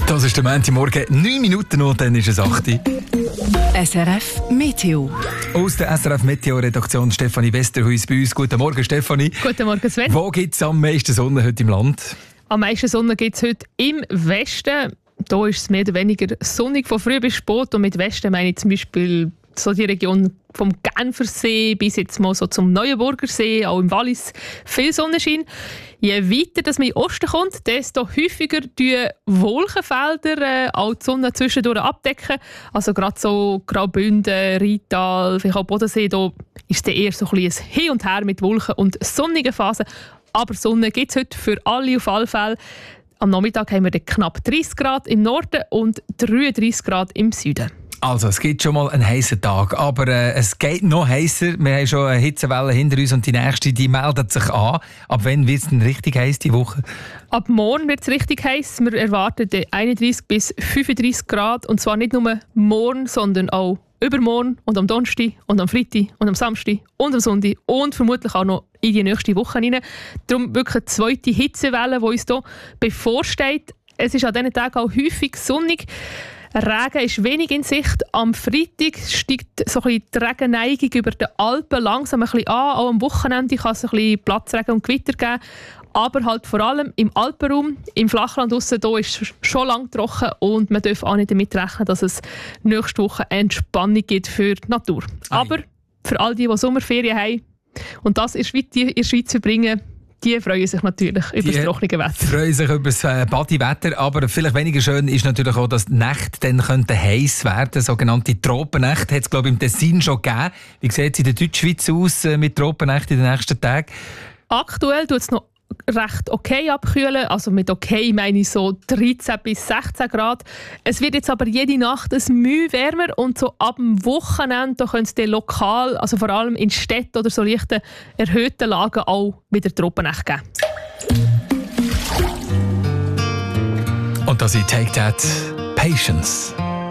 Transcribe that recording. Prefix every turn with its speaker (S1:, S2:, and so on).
S1: Das ist der Montagmorgen, 9 Minuten noch, dann ist es 8 Uhr.
S2: SRF Meteo.
S1: Aus der SRF Meteo-Redaktion Stefanie Westerhuis bei uns. Guten Morgen, Stefanie.
S3: Guten Morgen, Sven.
S1: Wo gibt es am meisten Sonne heute im Land?
S3: Am meisten Sonne gibt es heute im Westen. Da ist es mehr oder weniger sonnig von früh bis spät. Und mit Westen meine ich zum Beispiel so die Region vom Genfersee bis jetzt mal so zum Neuenburger See, auch im Wallis viel Sonnenschein. Je weiter dass man in den Osten kommt, desto häufiger die Wolkenfelder auch die Sonne zwischendurch abdecken. Also gerade so Graubünden, Rital, vielleicht auch Bodensee, da ist es eher so ein bisschen ein Hin und Her mit Wolken und sonnigen Phasen. Aber Sonne gibt es heute für alle auf alle Fälle. Am Nachmittag haben wir dann knapp 30 Grad im Norden und 33 Grad im Süden.
S1: Also, es gibt schon mal einen heißen Tag, aber es geht noch heißer. Wir haben schon eine Hitzewelle hinter uns und die nächste, die meldet sich an. Ab wann wird es denn richtig heiß die Woche?
S3: Ab morgen wird es richtig heiß. Wir erwarten 31 bis 35 Grad und zwar nicht nur morgen, sondern auch übermorgen und am Donnerstag und am Freitag und am Samstag und am Sonntag und vermutlich auch noch in die nächste Woche rein. Darum wirklich eine zweite Hitzewelle, die uns hier bevorsteht. Es ist an diesen Tagen auch häufig sonnig. Regen ist wenig in Sicht. Am Freitag steigt so ein bisschen die Regenneigung über den Alpen langsam ein bisschen an. Auch am Wochenende kann es ein bisschen Platzregen und Gewitter geben. Aber halt vor allem im Alpenraum, im Flachland draussen, da ist es schon lang trocken und man darf auch nicht damit rechnen, dass es nächste Woche Entspannung gibt für die Natur. Aber für all die Sommerferien haben und das in der Schweiz verbringen, die freuen sich natürlich über das trockene Wetter.
S1: Die freuen sich über das Badi-Wetter, aber vielleicht weniger schön ist natürlich auch, dass die Nächte dann heiß werden. Sogenannte Tropennächte hat es, glaube ich, im Tessin schon gegeben. Wie sieht es in der Deutschschweiz aus mit Tropennächten in den nächsten Tagen?
S3: Aktuell tut es noch recht okay abkühlen. Also mit okay meine ich so 13 bis 16 Grad. Es wird jetzt aber jede Nacht ein Mühe wärmer und so ab dem Wochenende könnte es dann lokal, also vor allem in Städten oder so leichten erhöhten Lagen auch wieder Tropennächte geben.
S1: Und das ist Take That, Patience.